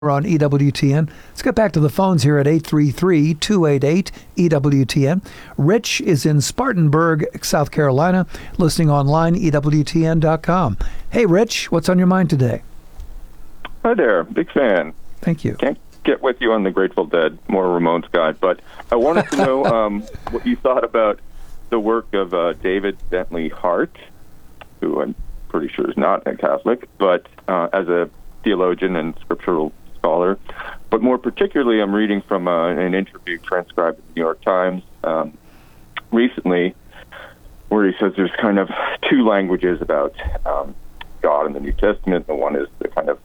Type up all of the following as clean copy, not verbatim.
on EWTN. Let's get back to the phones here at 833-288-EWTN. Rich is in Spartanburg, South Carolina, listening online, EWTN.com. Hey, Rich, what's on your mind today? Hi there. Big fan. Thank you. Can't get with you on the Grateful Dead, more Ramones guy, but I wanted to know what you thought about the work of David Bentley Hart, who I'm pretty sure is not a Catholic, but as a theologian and scriptural scholar. But more particularly, I'm reading from an interview transcribed in the New York Times recently, where he says there's kind of two languages about God in the New Testament. The one is the kind of,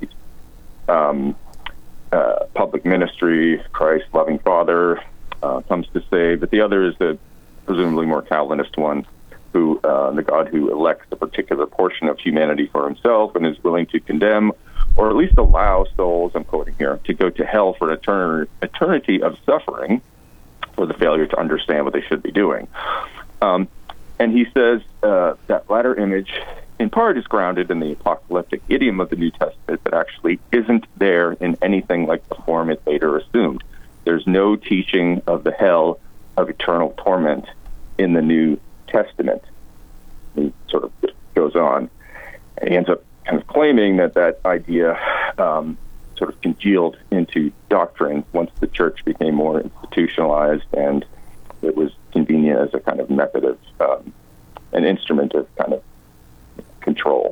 public ministry, Christ, loving Father, comes to save. But the other is the presumably more Calvinist one, who the God who elects a particular portion of humanity for himself and is willing to condemn, or at least allow souls, I'm quoting here, to go to hell for an eternity of suffering for the failure to understand what they should be doing. And he says that latter image, in part, is grounded in the apocalyptic idiom of the New Testament that actually isn't there in anything like the form it later assumed. There's no teaching of the hell of eternal torment in the New Testament. He sort of goes on, and he ends up kind of claiming that idea sort of congealed into doctrine once the church became more institutionalized and it was convenient as a kind of method of an instrument of kind of control.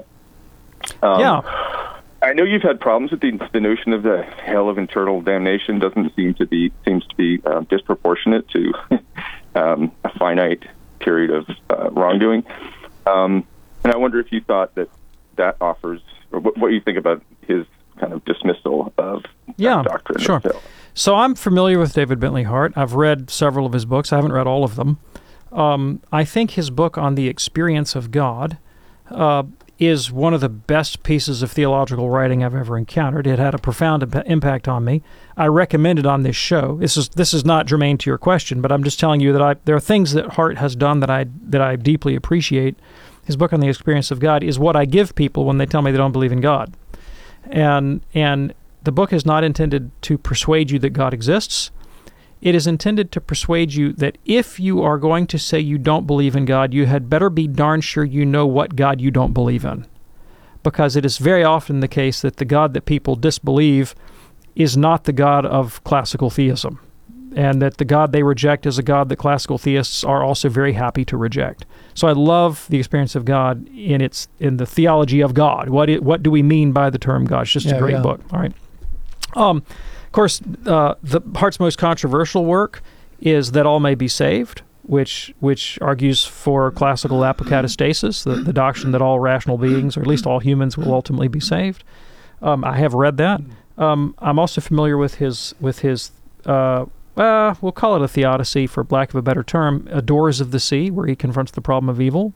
I know you've had problems with the notion of the hell of eternal damnation. Seems to be disproportionate to a finite period of wrongdoing. And I wonder if you thought that offers, or what you think about his kind of dismissal of that doctrine. Sure. So I'm familiar with David Bentley Hart. I've read several of his books. I haven't read all of them. I think his book on the experience of God is one of the best pieces of theological writing I've ever encountered. It had a profound impact on me. I recommend it on this show. This is not germane to your question, but I'm just telling you that there are things that Hart has done that I deeply appreciate. His book on the experience of God is what I give people when they tell me they don't believe in God. And the book is not intended to persuade you that God exists. It is intended to persuade you that if you are going to say you don't believe in God, you had better be darn sure you know what God you don't believe in. Because it is very often the case that the God that people disbelieve is not the God of classical theism, and that the God they reject is a God that classical theists are also very happy to reject. So I love the experience of God in the theology of God. What do we mean by the term God? It's just a great book. All right. Of course, the Hart's most controversial work is That All May Be Saved, which argues for classical apokatastasis, the doctrine that all rational beings, or at least all humans, will ultimately be saved. I have read that. I'm also familiar with his we'll call it a theodicy for lack of a better term, Doors of the Sea, where he confronts the problem of evil.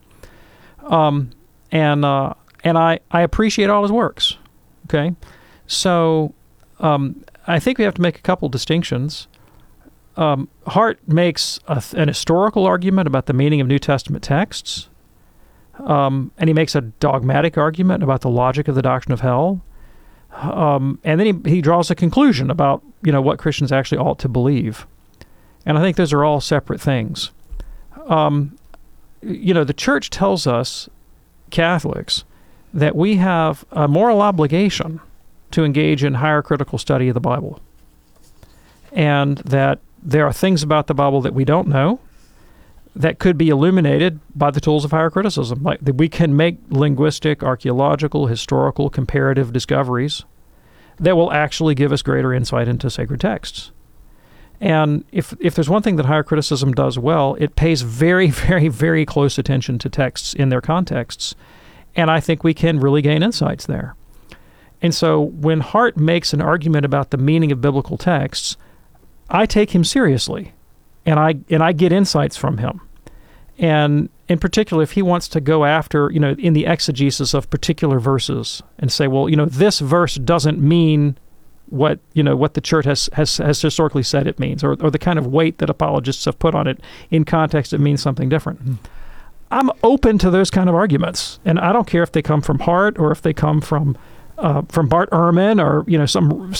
And I appreciate all his works. Okay, so I think we have to make a couple distinctions. Hart makes an historical argument about the meaning of New Testament texts, and he makes a dogmatic argument about the logic of the doctrine of hell, and then he draws a conclusion about what Christians actually ought to believe. And I think those are all separate things. The church tells us, Catholics, that we have a moral obligation to engage in higher critical study of the Bible, and that there are things about the Bible that we don't know that could be illuminated by the tools of higher criticism. Like that we can make linguistic, archaeological, historical, comparative discoveries that will actually give us greater insight into sacred texts. And if there's one thing that higher criticism does well, it pays very, very, very close attention to texts in their contexts, and I think we can really gain insights there. And so when Hart makes an argument about the meaning of biblical texts, I take him seriously, and I get insights from him. And in particular, if he wants to go after, in the exegesis of particular verses and say, well, this verse doesn't mean what the church has historically said it means, or the kind of weight that apologists have put on it, in context it means something different. Mm-hmm. I'm open to those kind of arguments, and I don't care if they come from Hart or if they come from from Bart Ehrman or some